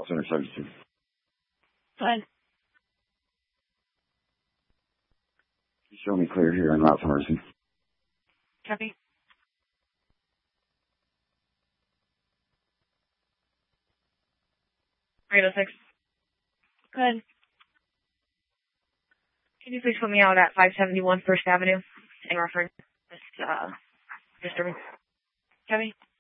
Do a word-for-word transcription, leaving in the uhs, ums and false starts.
Center seventy-two. Go ahead. You show me clear here on Route to Mercy. Copy. eight oh six. Go ahead. Can you please put me out at five seventy-one First Avenue in reference to uh, disturbance? Copy.